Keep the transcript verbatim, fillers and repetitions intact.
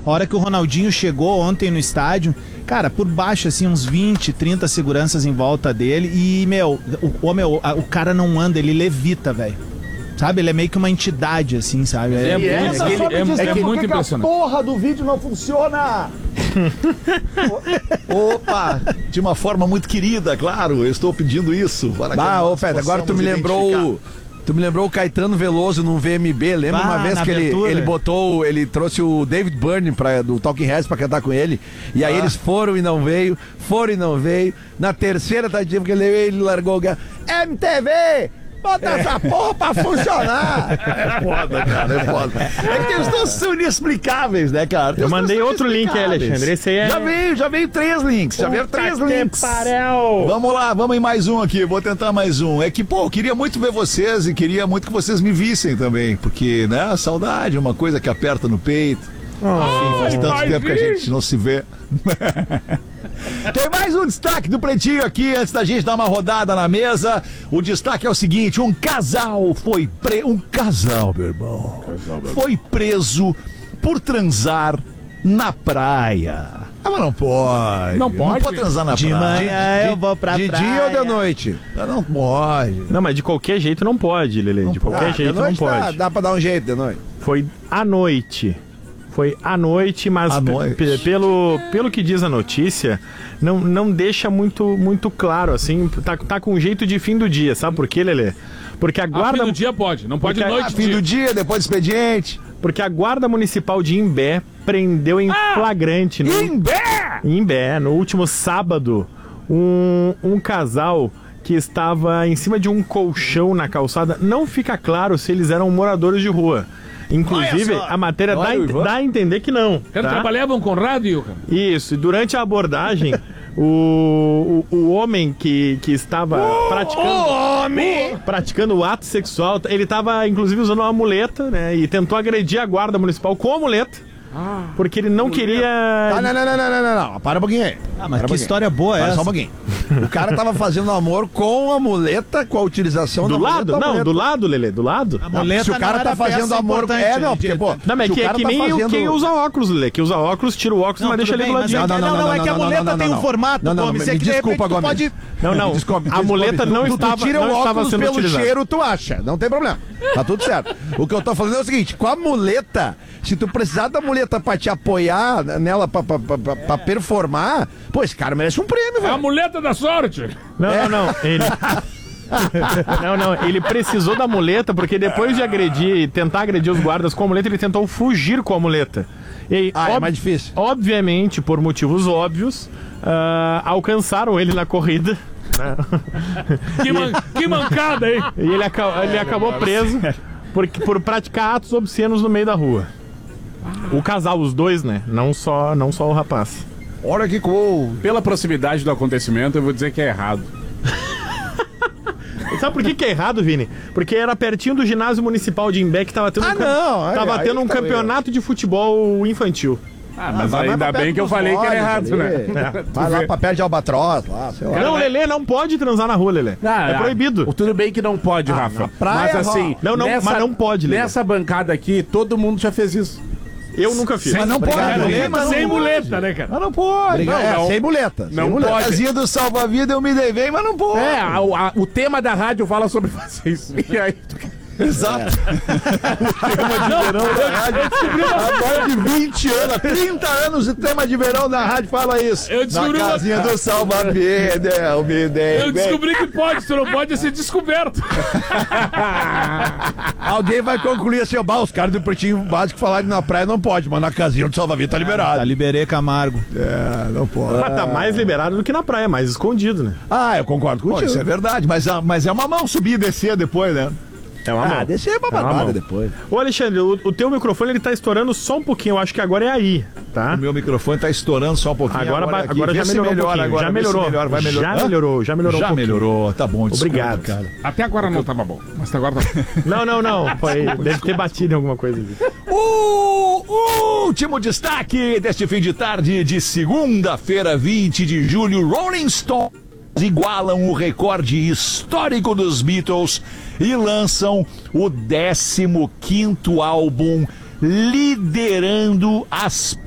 A hora que o Ronaldinho chegou ontem no estádio, cara, por baixo, assim, uns vinte, trinta seguranças em volta dele. E, meu, o, o, meu, o cara não anda, ele levita, velho. Sabe? Ele é meio que uma entidade, assim, sabe? É, é, é, é, é, é, é muito impressionante. A porra do vídeo não funciona! Opa! De uma forma muito querida, claro. Eu estou pedindo isso. Ah, ô, Pedro, agora tu me lembrou... Tu me lembrou o Caetano Veloso num V M B. Lembra bah, uma vez que ele, ele botou, ele trouxe o David Byrne pra, do Talking Heads pra cantar com ele. E aí ah. eles foram e não veio, foram e não veio. Na terceira tentativa que ele veio, ele largou o gato. M T V! Bota é. essa porra pra funcionar! É foda, cara, é foda. É que os dois são inexplicáveis, né, cara? Eu mandei outro link aí, Alexandre. Esse aí é... Já veio, já veio três links. Já veio três links. Parel. Vamos lá, vamos em mais um aqui. Vou tentar mais um. É que, pô, eu queria muito ver vocês e queria muito que vocês me vissem também. Porque, né, a saudade é uma coisa que aperta no peito. Oh, Enfim, faz tanto tempo que a gente não se vê. Tem mais um destaque do Pretinho aqui antes da gente dar uma rodada na mesa. O destaque é o seguinte: um casal foi preso. Um casal, meu irmão. Casal, meu foi preso por transar na praia. Ah, mas não pode. Não pode. Não pode transar na de praia. Manhã de, eu vou pra de praia. De dia ou de noite? Não pode. Não, mas de qualquer jeito não pode, Lelê. De qualquer ah, jeito de noite não dá, pode. Dá pra dar um jeito de noite. Foi à noite. Foi à noite, mas à noite. pelo, pelo que diz a notícia, não, não deixa muito, muito claro, assim, tá, tá com jeito de fim do dia, sabe por quê, Lelê? Porque a guarda... Ah, fim do dia pode, não pode porque noite. A, fim dia. do dia, depois do expediente. Porque a guarda municipal de Imbé prendeu em ah, flagrante... No, Imbé! Imbé, no último sábado, um, um casal que estava em cima de um colchão na calçada. Não fica claro se eles eram moradores de rua. Inclusive, a matéria dá, dá a entender que não. Eles tá? trabalhavam com rádio, cara. Isso, e durante a abordagem, o, o, o homem que, que estava oh, praticando, homem! O, praticando o ato sexual, ele estava, inclusive, usando uma muleta, né? E tentou agredir a guarda municipal com a muleta. Ah, porque ele não muleta. queria... Ah, não, não, não, não, não, não, não. Para um pouquinho aí. Ah, mas Para que um história boa é essa? Só um pouquinho. O cara tava fazendo amor com a muleta, com a utilização do da lado, muleta. Não, muleta. do lado, Lelê, do lado. A muleta se o cara tá fazendo amor... É, não, porque, pô... Não, mas é que, é que tá nem fazendo... quem usa óculos, Lelê. Quem usa óculos, tira o óculos, não, mas deixa ele do ladinho. Não, não, não, é que a muleta tem um formato, não, não, me desculpa, Gomes. Pode... Não, não, a muleta não estava sendo utilizada. Tu tira o óculos pelo cheiro, tu acha. Não tem problema. Tá tudo certo. O que eu tô falando é o seguinte, com a muleta, se tu precisar da muleta pra te apoiar nela, pra, pra, pra, pra performar, pô, esse cara merece um prêmio, velho. É a muleta da sorte. Não, é. não, não, ele... não, não, ele precisou da muleta porque depois de agredir, tentar agredir os guardas com a muleta, ele tentou fugir com a muleta. E aí, ah, ob... é mais difícil. Obviamente, por motivos óbvios, uh, alcançaram ele na corrida. Que, man... que mancada, hein? E ele, aca... ele acabou preso por, por praticar atos obscenos no meio da rua. O casal, os dois, né? Não só, não só o rapaz. Olha que cool. Pela proximidade do acontecimento, eu vou dizer que é errado. Sabe por que, que é errado, Vini? Porque era pertinho do ginásio municipal de Imbé que tava tendo ah, um, não, tava aí, tendo aí um tá campeonato de futebol infantil. Ah, mas ah, ainda bem que eu falei que era errado, né? É. Vai lá pra perto de Albatroz, lá, sei lá. Não, Lelê, não pode transar na rua, Lelê. Ah, é proibido. Ah, tudo bem que não pode, ah, Rafa. Praia, mas assim, não, não, nessa, mas não pode, Lelê. Nessa bancada aqui, todo mundo já fez isso. Eu nunca fiz. Mas não Obrigado, pode, muleta, sem muleta, né, cara? Mas não pode. Não, é, não, sem muleta. Não sem muleta. pode. Casinha do salva-vida eu me dei bem, mas não pode. É, a, a, o tema da rádio fala sobre fazer isso. E aí... Exato. É. Tema de verão da rádio. Agora de vinte anos, trinta anos de tema de verão da rádio fala isso. Eu descobri Na casinha uma... do salva-vida, eu me dei Eu bem. descobri que pode, tu não pode ser descoberto. Alguém vai concluir assim, ó, os caras do Pretinho Básico falaram que na praia não pode, mas na casinha do salva-vida tá liberado. Tá, liberei Camargo. É, não pode. Mas tá mais liberado do que na praia, mais escondido, né? Ah, eu concordo com Pô, isso é verdade, mas, mas é uma mão subir e descer depois, né? É uma mão. Ah, descer é uma badada depois. Ô, Alexandre, o, o teu microfone ele tá estourando só um pouquinho. Eu acho que agora é aí, tá? O meu microfone tá estourando só um pouquinho. Agora, agora, aqui. agora já melhorou um pouquinho. Agora, já melhorou. Melhora, vai melhorar. Já melhorou, já melhorou Já um pouquinho. melhorou, tá bom. Desculpa, obrigado, cara. Até agora não tava bom, mas agora tá bom. Não, não, não. Foi, deve ter batido em alguma coisa ali. O último destaque deste fim de tarde de segunda-feira, vinte de julho, Rolling Stones igualam o recorde histórico dos Beatles e lançam o décimo quinto álbum liderando as